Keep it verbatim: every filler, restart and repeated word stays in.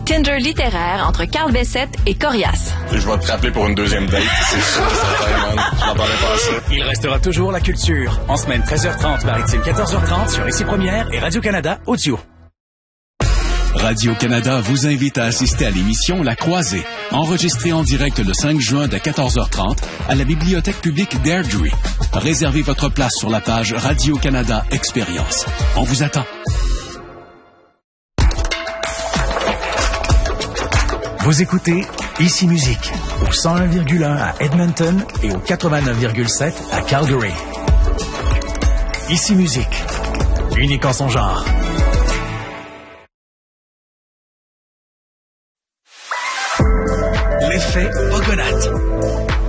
Tinder littéraire entre Carl Bessette et Corias. Je vais te rappeler pour une deuxième date, c'est sûr, certain, man. Je m'entendais pas ça. Il restera toujours la culture. En semaine treize heures trente, maritime quatorze heures trente sur Ici Première et Radio-Canada Audio. Radio-Canada vous invite à assister à l'émission La Croisée, enregistrée en direct le cinq juin de quatorze heures trente à la bibliothèque publique d'Airdrie. Réservez votre place sur la page Radio-Canada Expérience. On vous attend. Vous écoutez Ici Musique au cent un virgule un à Edmonton et au quatre-vingt-neuf virgule sept à Calgary. Ici Musique, unique en son genre.